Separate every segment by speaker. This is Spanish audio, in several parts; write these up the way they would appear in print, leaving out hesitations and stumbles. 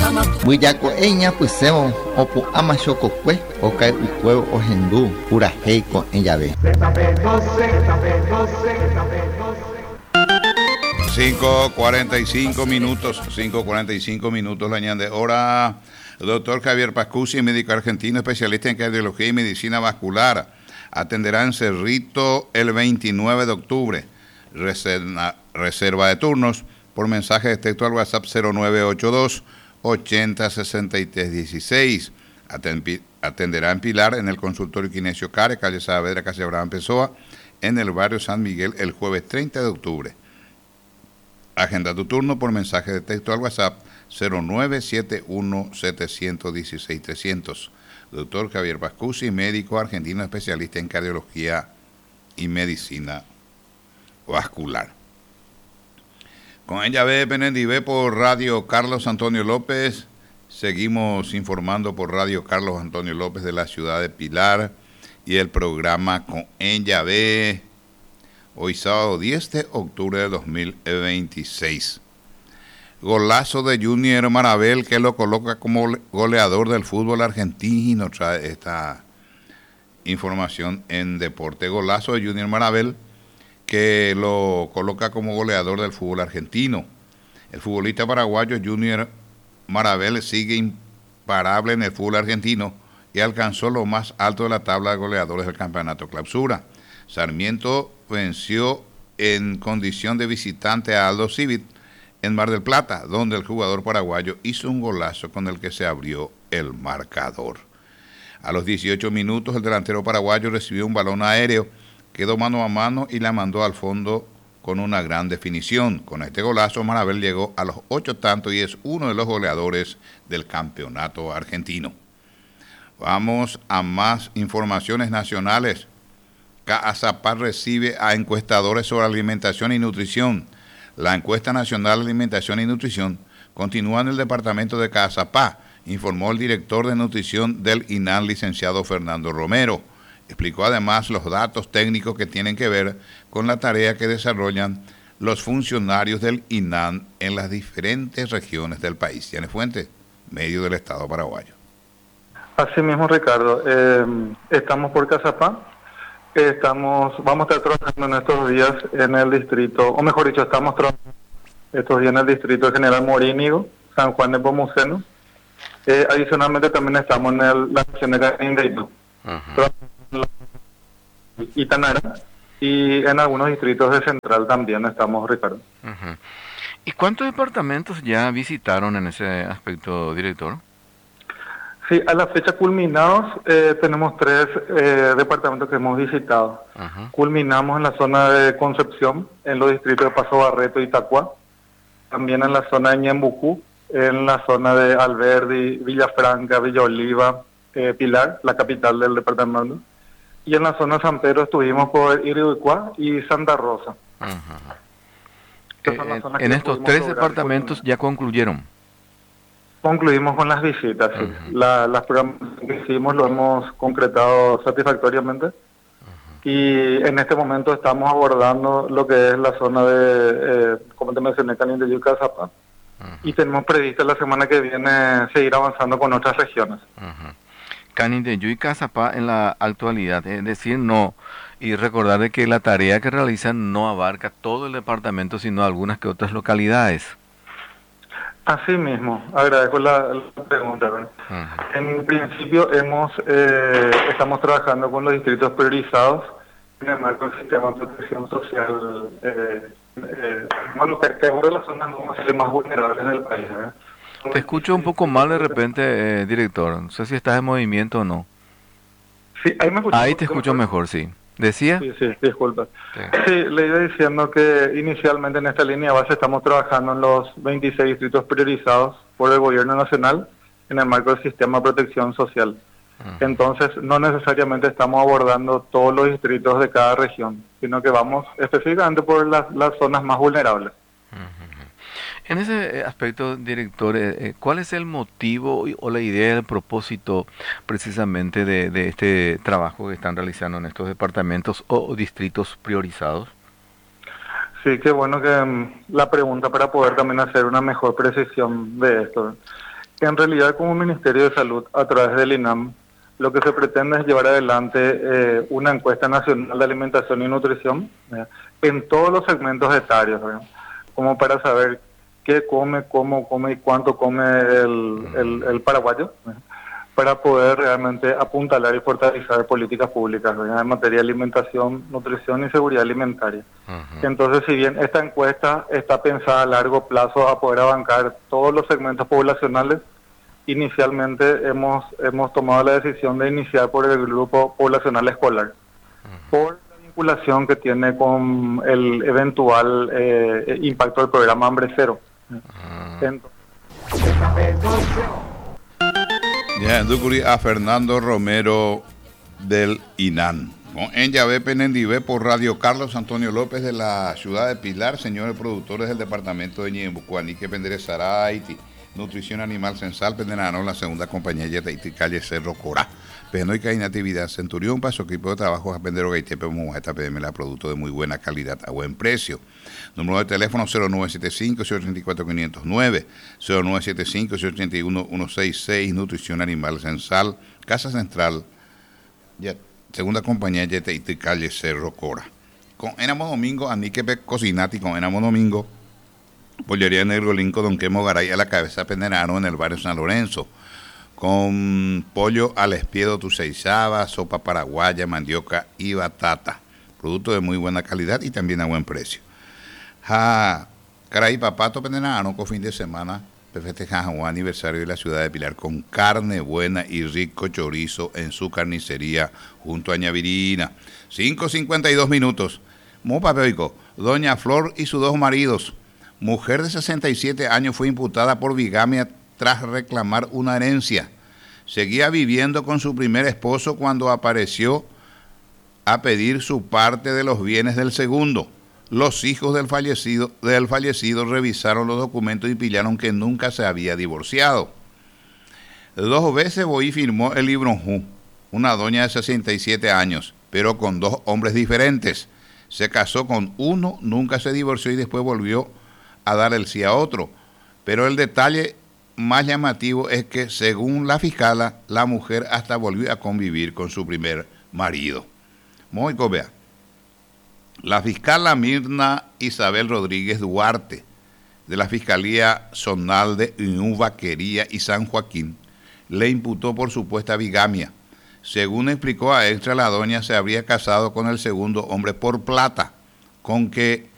Speaker 1: Buillaco eña puseo opu ama chococue ocae ucueo ojendu pura heico en llave.
Speaker 2: 5:45 minutos la ñande hora. Doctor Javier Pascusi, médico argentino, especialista en cardiología y medicina vascular. Atenderá en Cerrito el 29 de octubre. Reserva de turnos por mensaje de texto al WhatsApp 0982 80 63 16. Atenderá en Pilar en el consultorio Quinesio Care, calle Saavedra, calle Abraham Pessoa, en el barrio San Miguel el jueves 30 de octubre. Agenda tu turno por mensaje de texto al WhatsApp 0971 716 300. Doctor Javier Pascusi, médico argentino especialista en cardiología y medicina vascular. Con ella ve Penendivé por Radio Carlos Antonio López. Seguimos informando por Radio Carlos Antonio López de la ciudad de Pilar y el programa Con ella ve hoy sábado 10 de octubre de 2026. Golazo de Junior Marabel que lo coloca como goleador del fútbol argentino. Trae esta información en deporte. Golazo de Junior Marabel que lo coloca como goleador del fútbol argentino. El futbolista paraguayo Junior Marabel sigue imparable en el fútbol argentino y alcanzó lo más alto de la tabla de goleadores del campeonato Clausura. Sarmiento venció en condición de visitante a Aldo Civi en Mar del Plata, donde el jugador paraguayo hizo un golazo con el que se abrió el marcador. A los 18 minutos el delantero paraguayo recibió un balón aéreo, quedó mano a mano y la mandó al fondo con una gran definición. Con este golazo Marabel llegó a los 8 tantos y es uno de los goleadores del campeonato argentino. Vamos a más informaciones nacionales. CAASAPAR recibe a encuestadores sobre alimentación y nutrición. La encuesta nacional de alimentación y nutrición continúa en el departamento de CAASAPAR, informó el director de nutrición del INAN, licenciado Fernando Romero. Explicó además los datos técnicos que tienen que ver con la tarea que desarrollan los funcionarios del INAN en las diferentes regiones del país. Tiene fuente, medio del Estado paraguayo.
Speaker 3: Así mismo, Ricardo. Estamos por CAASAPAR. Vamos a estar trabajando en estos días en el distrito, o mejor dicho, estamos trabajando estos días en el distrito de General Morínigo, San Juan de Pomuceno. Adicionalmente también estamos en la región de Canindeyú, Itanara, y en algunos distritos de Central también estamos, Ricardo.
Speaker 4: ¿Y cuántos departamentos ya visitaron en ese aspecto, director?
Speaker 3: Sí, a la fecha culminados tenemos 3 departamentos que hemos visitado. Culminamos en la zona de Concepción, en los distritos de Paso Barreto y Itacuá, también en la zona de Ñembucú, en la zona de Alberdi, Villafranca, Villa Oliva, Pilar, la capital del departamento, y en la zona de San Pedro estuvimos por Irihuicuá y Santa Rosa.
Speaker 4: En estos 3 departamentos ya concluyeron.
Speaker 3: Concluimos con las visitas, sí. Las programaciones que hicimos lo hemos concretado satisfactoriamente y en este momento estamos abordando lo que es la zona de, como te mencioné, Canindeyú y CAASAPAR, y tenemos previsto la semana que viene seguir avanzando con otras regiones.
Speaker 4: Canindeyú y CAASAPAR en la actualidad, es decir, no, y recordar de que la tarea que realizan no abarca todo el departamento, sino algunas que otras localidades.
Speaker 3: Así mismo, agradezco la pregunta. En principio estamos trabajando con los distritos priorizados en el marco del sistema de protección social, que aborda las zonas más vulnerables del país.
Speaker 4: Te escucho un poco mal de repente, director, no sé si estás en movimiento o no.
Speaker 3: Sí,
Speaker 4: ahí te escucho mejor, sí. ¿Decía?
Speaker 3: Sí, disculpa. Sí, le iba diciendo que inicialmente en esta línea base estamos trabajando en los 26 distritos priorizados por el gobierno nacional en el marco del sistema de protección social. Entonces, no necesariamente estamos abordando todos los distritos de cada región, sino que vamos específicamente por las zonas más vulnerables.
Speaker 4: En ese aspecto, director, ¿cuál es el motivo o la idea, el propósito precisamente de este trabajo que están realizando en estos departamentos o distritos priorizados?
Speaker 3: Sí, qué bueno que la pregunta para poder también hacer una mejor precisión de esto. En realidad, como Ministerio de Salud, a través del INAM, lo que se pretende es llevar adelante una encuesta nacional de alimentación y nutrición en todos los segmentos etarios, ¿verdad? Como para saber qué come, cómo come y cuánto come el paraguayo, ¿verdad? Para poder realmente apuntalar y fortalecer políticas públicas, ¿verdad? En materia de alimentación, nutrición y seguridad alimentaria. Entonces, si bien esta encuesta está pensada a largo plazo a poder abarcar todos los segmentos poblacionales, inicialmente hemos tomado la decisión de iniciar por el grupo poblacional escolar, por la vinculación que tiene con el eventual impacto del programa Hambre Cero.
Speaker 2: Ya, Ducuri a Fernando Romero del INAN. En Llave Penendivé por Radio Carlos Antonio López de la ciudad de Pilar, señores productores del departamento de Ñembucuaní, que Penderezará, Haití. Nutrición Animal Censal, Pendenano, la segunda compañía de calle Cerro Corá. Penoica y Natividad Centurión, para su equipo de trabajo, a Pendero Gaitepe, esta PM, la producto de muy buena calidad a buen precio. Número de teléfono 0975-034-509, 0975-081-166, Nutrición Animal Censal, Casa Central, segunda compañía de calle Cerro Corá. Con Enamo Domingo, Aniquepe Cocinati, con Enamo Domingo, Pollería Negro Linco, Don Quemo Garay a la cabeza Pendenano en el barrio San Lorenzo, con pollo al espiedo tuceizaba, sopa paraguaya, mandioca y batata, producto de muy buena calidad y también a buen precio. Caray Papato Pendenano, con fin de semana, festejan un aniversario de la ciudad de Pilar con carne buena y rico chorizo en su carnicería junto a Ñavirina. 5:52 minutos. Mopa Peoico, Doña Flor y sus dos maridos. Mujer de 67 años fue imputada por bigamia tras reclamar una herencia. Seguía viviendo con su primer esposo cuando apareció a pedir su parte de los bienes del segundo. Los hijos del fallecido revisaron los documentos y pillaron que nunca se había divorciado. 2 veces Boí firmó el Libronjú, una doña de 67 años, pero con 2 hombres diferentes. Se casó con uno, nunca se divorció y después volvió a dar el sí a otro. Pero el detalle más llamativo es que, según la fiscala, la mujer hasta volvió a convivir con su primer marido. Muy vea. La fiscala Mirna Isabel Rodríguez Duarte, de la Fiscalía Zonal de Vaquería y San Joaquín, le imputó por supuesta bigamia. Según explicó a Extra, la doña se habría casado con el segundo hombre por plata, con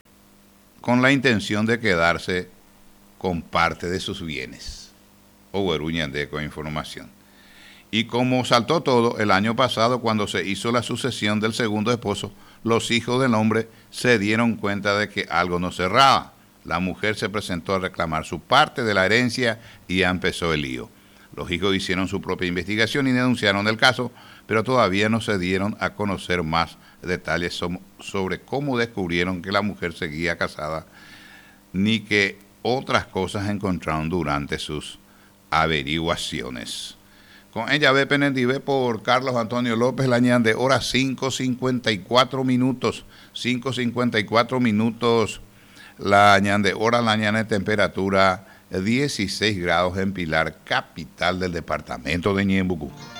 Speaker 2: la intención de quedarse con parte de sus bienes. Ogueruñandé con información. Y como saltó todo, el año pasado, cuando se hizo la sucesión del segundo esposo, los hijos del hombre se dieron cuenta de que algo no cerraba. La mujer se presentó a reclamar su parte de la herencia y ya empezó el lío. Los hijos hicieron su propia investigación y denunciaron el caso, pero todavía no se dieron a conocer más detalles sobre cómo descubrieron que la mujer seguía casada, ni que otras cosas encontraron durante sus averiguaciones. Con ella ve Penendivé por Carlos Antonio López Lañande, hora 5:54 minutos, 5:54 minutos Lañande, hora Lañande, temperatura 16 grados en Pilar, capital del departamento de Ñembucú.